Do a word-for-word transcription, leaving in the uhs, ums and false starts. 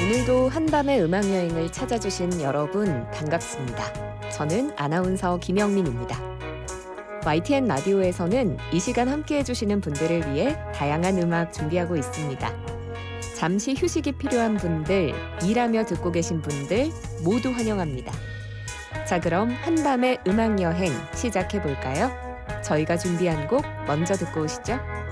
오늘도 한밤의 음악여행을 찾아주신 여러분 반갑습니다. 저는 아나운서 김영민입니다. 와이티엔 라디오에서는 이 시간 함께해 주시는 분들을 위해 다양한 음악 준비하고 있습니다. 잠시 휴식이 필요한 분들, 일하며 듣고 계신 분들 모두 환영합니다. 자, 그럼 한밤의 음악여행 시작해 볼까요? 저희가 준비한 곡 먼저 듣고 오시죠.